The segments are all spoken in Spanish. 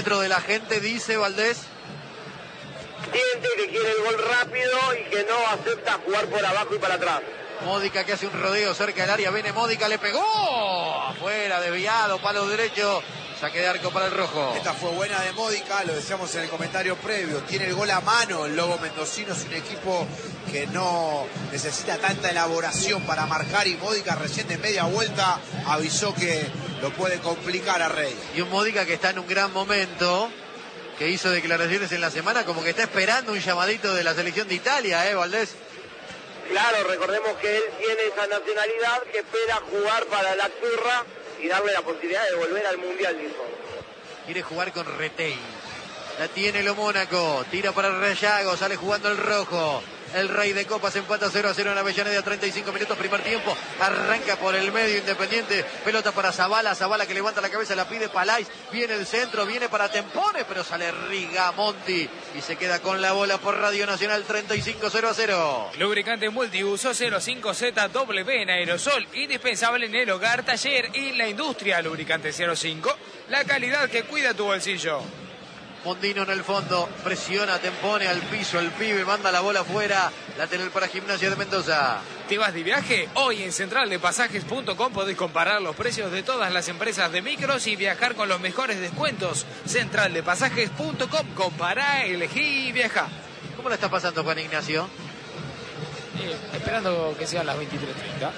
termómetro de la gente dice, Valdés? Siente que quiere el gol rápido y que no acepta jugar por abajo y para atrás. Módica que hace un rodeo cerca del área, viene Módica, le pegó, afuera, desviado, palo derecho, saque de arco para el rojo. Esta fue buena de Módica, lo decíamos en el comentario previo, tiene el gol a mano el Lobo Mendocino, es un equipo que no necesita tanta elaboración para marcar, y Módica recién de media vuelta avisó que lo puede complicar a Rey. Y un Módica que está en un gran momento, que hizo declaraciones en la semana como que está esperando un llamadito de la selección de Italia, Valdés. Claro, recordemos que él tiene esa nacionalidad, que espera jugar para la Azzurra y darle la posibilidad de volver al Mundial, dijo. Quiere jugar con Retey. La tiene lo Mónaco. Tira para el Rayago. Sale jugando el rojo. El Rey de Copas empata 0-0 en Avellaneda, 35 minutos, primer tiempo. Arranca por el medio Independiente. Pelota para Zabala. Zabala que levanta la cabeza, la pide Palais. Viene el centro, viene para Tempone, pero sale Rigamonti y se queda con la bola por Radio Nacional, 35-0-0. Lubricante multiuso 05ZW en aerosol. Indispensable en el hogar, taller y la industria. Lubricante 05. La calidad que cuida tu bolsillo. Mondino en el fondo, presiona, Tempone al piso, el pibe manda la bola afuera, lateral para Gimnasia de Mendoza. ¿Te vas de viaje? Hoy en centraldepasajes.com podés comparar los precios de todas las empresas de micros y viajar con los mejores descuentos. Centraldepasajes.com, compará, elegí y viaja. ¿Cómo la está pasando, Juan Ignacio? Esperando que sean las 23:30.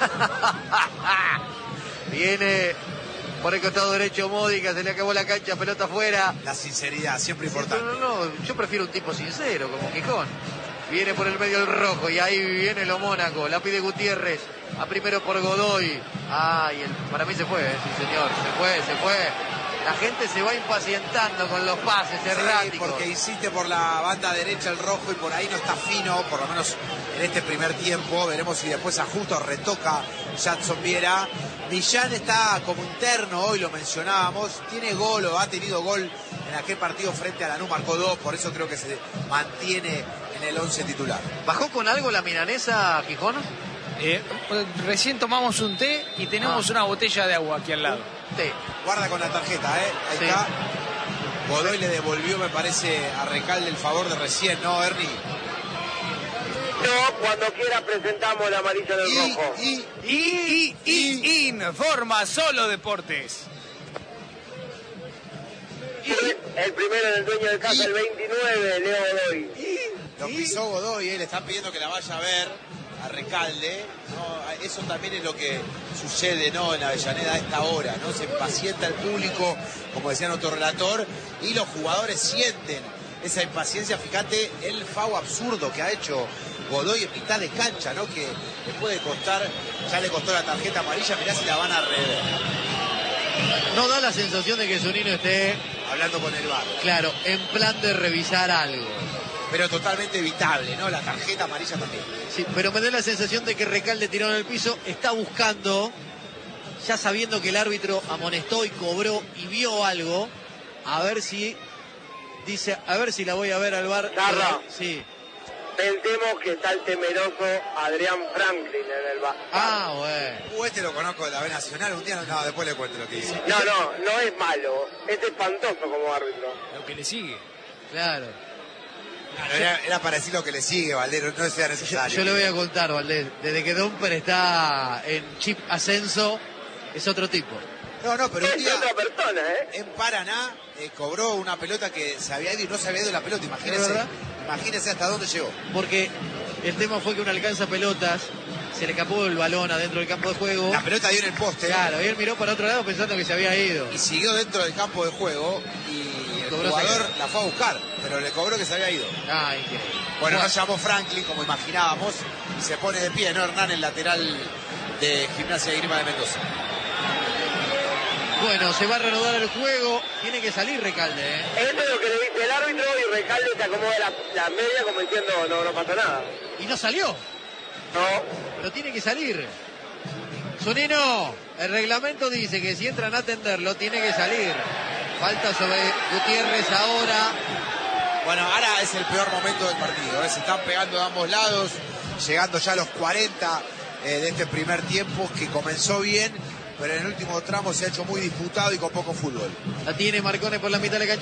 Viene por el costado derecho Módica, se le acabó la cancha, pelota afuera. La sinceridad, siempre importante. No, yo prefiero un tipo sincero, como Gijón. Viene por el medio el rojo y ahí viene lo Mónaco, la pide Gutiérrez, a primero por Godoy. Ay, para mí se fue, sí señor, se fue. La gente se va impacientando con los pases erráticos. Porque insiste por la banda derecha el rojo y por ahí no está fino, por lo menos en este primer tiempo. Veremos si después ajusta o retoca Jadson Viera. Millán está como interno, hoy lo mencionábamos, tiene gol o ha tenido gol en aquel partido frente a Lanús, marcó 2, por eso creo que se mantiene en el 11 titular. ¿Bajó con algo la milanesa, Gijón? Recién tomamos un té y tenemos una botella de agua aquí al lado. Té. Guarda con la tarjeta, ahí sí. Está. Godoy le devolvió, me parece, a Recalde el favor de recién, ¿no, Ernie? No, cuando quiera presentamos la amarilla del rojo. Informa Solo Deportes. El primero en el dueño de casa, el 29, Leo Godoy. Lo pisó Godoy, le están pidiendo que la vaya a ver a Recalde, ¿no? Eso también es lo que sucede, ¿no?, en Avellaneda a esta hora, ¿no? Se impacienta el público, como decía nuestro relator, y los jugadores sienten esa impaciencia. Fíjate el FAU absurdo que ha hecho Godoy en mitad de cancha, ¿no?, que le puede costar, ya le costó la tarjeta amarilla, mirá si la van a rever. No da la sensación de que Zunino esté hablando con el VAR. Claro, en plan de revisar algo. Pero totalmente evitable, ¿no? La tarjeta amarilla también. Sí, pero me da la sensación de que Recalde tiró en el piso, está buscando, ya sabiendo que el árbitro amonestó y cobró y vio algo, a ver si dice, a ver si la voy a ver al VAR. Carla. Sí. Pensemos que está el temeroso Adrián Franklin en el bar. Ah, bueno. Este lo conozco de la B Nacional, un día no, después le cuento lo que dice. No es malo, es espantoso como árbitro. Lo que le sigue. Claro. Era para decir lo que le sigue, Valdés, no sea necesario. Yo le voy a contar, Valdés, desde que Domper está en chip ascenso, es otro tipo. No, pero un día es otra persona, en Paraná cobró una pelota que se había ido y no se había ido la pelota, imagínese hasta dónde llegó. Porque el tema fue que un alcanza pelotas, se le escapó el balón adentro del campo de juego. La pelota dio en el poste. Claro, y él miró para otro lado pensando que se había ido. Y siguió dentro del campo de juego y el jugador la fue a buscar, pero le cobró que se había ido. Ah, increíble. Bueno, no llamó Franklin, como imaginábamos, y se pone de pie, ¿no? Hernán, el lateral de Gimnasia de Grima de Mendoza. Bueno, se va a reanudar el juego. Tiene que salir Recalde, ¿eh? Eso es lo que le dice el árbitro y Recalde se acomoda la media como diciendo no pasa nada. Y no salió. No. Pero tiene que salir. Zunino, el reglamento dice que si entran a atenderlo, tiene que salir. Falta sobre Gutiérrez ahora. Bueno, ahora es el peor momento del partido, ¿eh? Se están pegando de ambos lados, llegando ya a los 40 de este primer tiempo, que comenzó bien, pero en el último tramo se ha hecho muy disputado y con poco fútbol. La tiene Marcone por la mitad de la cancha.